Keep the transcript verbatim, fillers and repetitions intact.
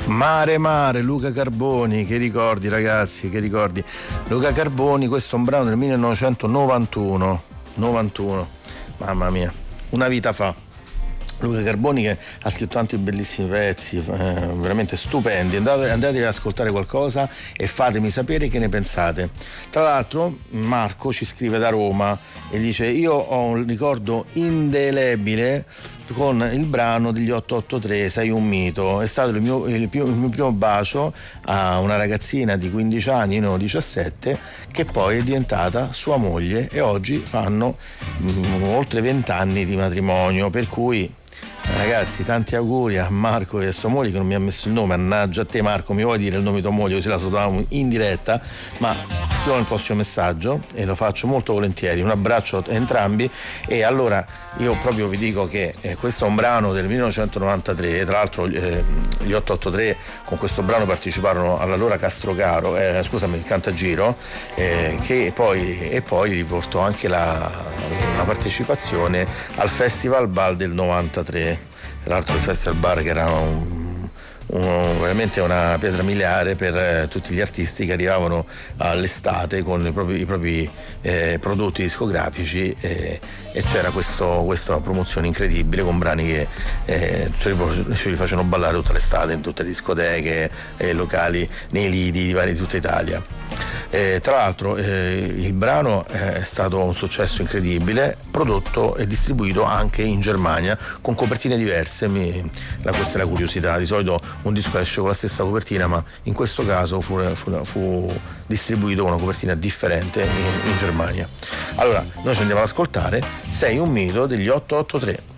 Mare Mare, Luca Carboni, che ricordi ragazzi, che ricordi. Luca Carboni, questo è un brano del millenovecentonovantuno, novantuno, mamma mia, una vita fa. Luca Carboni che ha scritto tanti bellissimi pezzi, eh, veramente stupendi. Andate, andatevi ad ascoltare qualcosa e fatemi sapere che ne pensate. Tra l'altro Marco ci scrive da Roma e dice: io ho un ricordo indelebile con il brano degli otto otto tre, Sei un mito. È stato il mio, il, più, il mio primo bacio a una ragazzina di quindici anni, io ne ho diciassette, che poi è diventata sua moglie e oggi fanno mh, oltre vent'anni di matrimonio, per cui ragazzi tanti auguri a Marco e a sua moglie, che non mi ha messo il nome. Mannaggia a te Marco, mi vuoi dire il nome di tua moglie così la salutiamo in diretta? Ma scrivo nel prossimo messaggio e lo faccio molto volentieri. Un abbraccio a entrambi. E allora io proprio vi dico che eh, questo è un brano del millenovecentonovantatré, tra l'altro eh, gli otto otto tre con questo brano parteciparono all'allora Castrocaro, eh, scusami, il Cantagiro, eh, che poi, e poi riportò anche la, la partecipazione al Festival Bar del novantatré. Tra l'altro il Festival Bar, che era un, un, veramente una pietra miliare per eh, tutti gli artisti che arrivavano all'estate con i propri, i propri eh, prodotti discografici, eh, e c'era questo, questa promozione incredibibile con brani che eh, ce, li, ce li facevano ballare tutta l'estate in tutte le discoteche, eh, locali, nei lidi di vari di tutta Italia. Eh, tra l'altro eh, il brano è stato un successo incredibile, prodotto e distribuito anche in Germania con copertine diverse. Mi, la, questa è la curiosità, di solito un disco esce con la stessa copertina, ma in questo caso fu, fu, fu distribuito con una copertina differente in, in Germania. Allora noi ci andiamo ad ascoltare Sei un mito degli otto otto tre.